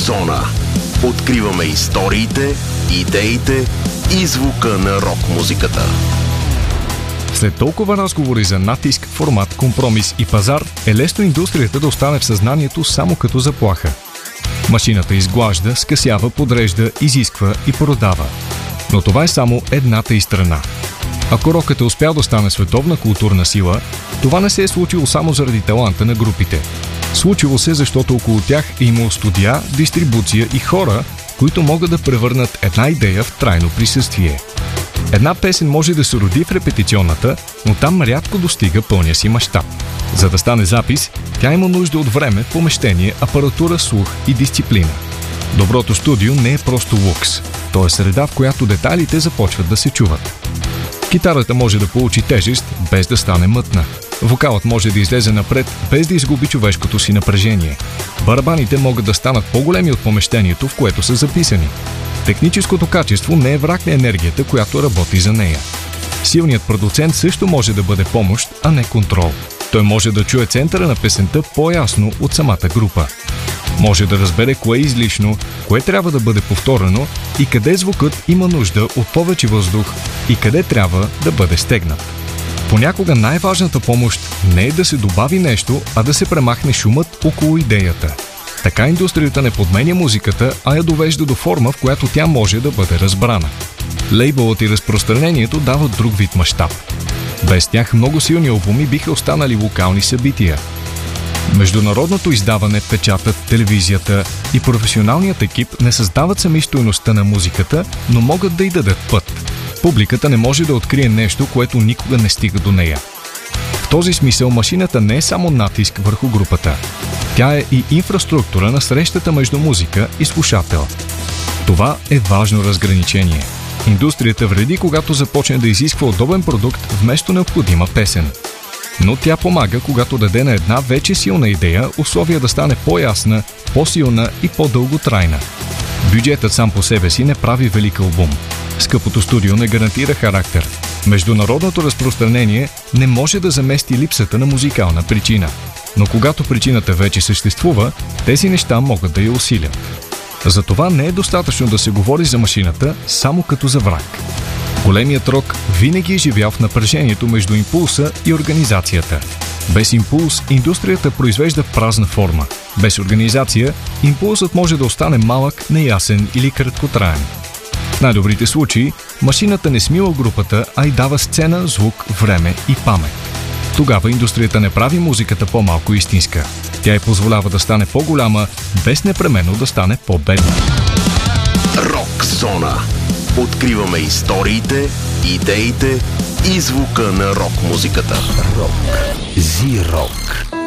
Зона. Откриваме историите, идеите и звука на рок-музиката. След толкова разговори за натиск, формат, компромис и пазар, е лесно индустрията да остане в съзнанието само като заплаха. Машината изглажда, скъсява, подрежда, изисква и продава. Но това е само едната й страна. Ако рокът е успял да стане световна културна сила, това не се е случило само заради таланта на групите. Случило се, защото около тях е имало студия, дистрибуция и хора, които могат да превърнат една идея в трайно присъствие. Една песен може да се роди в репетиционната, но там рядко достига пълния си мащаб. За да стане запис, тя има нужда от време, помещение, апаратура, слух и дисциплина. Доброто студио не е просто лукс. То е среда, в която детайлите започват да се чуват. Китарата може да получи тежест, без да стане мътна. Вокалът може да излезе напред, без да изгуби човешкото си напрежение. Барабаните могат да станат по-големи от помещението, в което са записани. Техническото качество не е враг на енергията, която работи за нея. Силният продуцент също може да бъде помощ, а не контрол. Той може да чуе центъра на песента по-ясно от самата група. Може да разбере кое е излишно, кое трябва да бъде повторено и къде звукът има нужда от повече въздух и къде трябва да бъде стегнат. Понякога най-важната помощ не е да се добави нещо, а да се премахне шумът около идеята. Така индустрията не подменя музиката, а я довежда до форма, в която тя може да бъде разбрана. Лейбълът и разпространението дават друг вид мащаб. Без тях много силни албуми биха останали локални събития. Международното издаване, печатът, телевизията и професионалният екип не създават сами стойността на музиката, но могат да й дадат път. Публиката не може да открие нещо, което никога не стига до нея. В този смисъл машината не е само натиск върху групата. Тя е и инфраструктура на срещата между музика и слушател. Това е важно разграничение. Индустрията вреди, когато започне да изисква удобен продукт вместо необходима песен. Но тя помага, когато даде на една вече силна идея условия да стане по-ясна, по-силна и по-дълготрайна. Бюджетът сам по себе си не прави велик албум. Скъпото студио не гарантира характер. Международното разпространение не може да замести липсата на музикална причина. Но когато причината вече съществува, тези неща могат да я усилят. Затова не е достатъчно да се говори за машината само като за враг. Големият рок винаги е живял в напрежението между импулса и организацията. Без импулс индустрията произвежда празна форма. Без организация импулсът може да остане малък, неясен или краткотраен. В най-добрите случаи машината не смила групата, а й дава сцена, звук, време и памет. Тогава индустрията не прави музиката по-малко истинска. Тя й позволява да стане по-голяма, без непременно да стане по-бедна. Рок зона. Откриваме историите, идеите и звука на рок-музиката. Рок. Зи-рок.